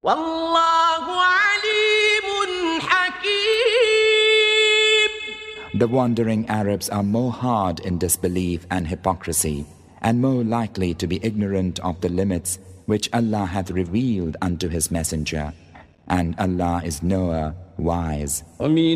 والله عليم حكيم. The wandering Arabs are more hard in disbelief and hypocrisy, and more likely to be ignorant of the limits which Allah hath revealed unto His Messenger. And Allah is knower, wise.